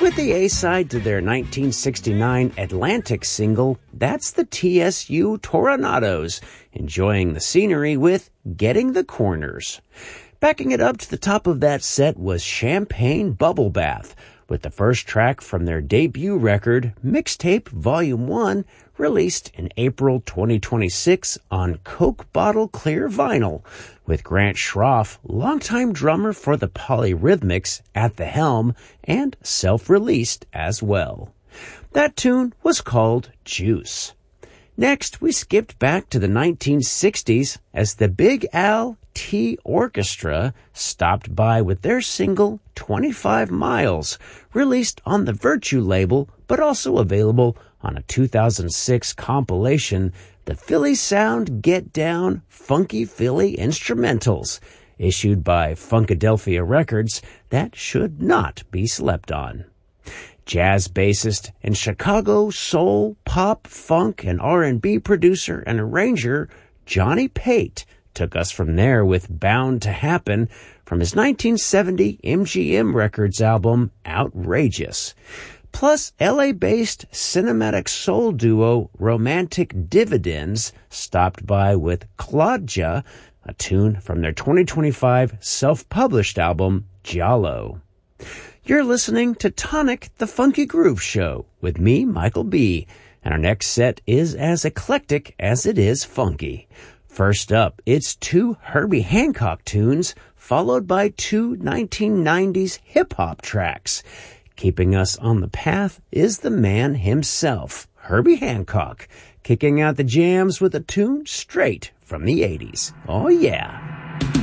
with the A-side to their 1969 Atlantic single, that's the TSU Toronados, enjoying the scenery with Getting the Corners. Backing it up to the top of that set was Champagne Bubble Bath, with the first track from their debut record, Mixtape Volume 1, released in April 2026 on Coke Bottle Clear Vinyl, with Grant Schroff, longtime drummer for the Polyrhythmics, at the helm and self-released as well. That tune was called Juice. Next, we skipped back to the 1960s as the Big Al T Orchestra stopped by with their single 25 Miles, released on the Virtue label, but also available on a 2006 compilation, The Philly Sound Get Down Funky Philly Instrumentals, issued by Funkadelphia Records, that should not be slept on. Jazz bassist and Chicago soul, pop, funk, and R&B producer and arranger Johnny Pate took us from there with Bound to Happen from his 1970 MGM Records album Outrageous. Plus, LA-based cinematic soul duo Romantic Dividends stopped by with Claudia, a tune from their 2025 self-published album Giallo. You're listening to Tonic the Funky Groove Show with me, Michael B., and our next set is as eclectic as it is funky. First up, it's two Herbie Hancock tunes, followed by two 1990s hip-hop tracks. Keeping us on the path is the man himself, Herbie Hancock, kicking out the jams with a tune straight from the 80s. Oh yeah.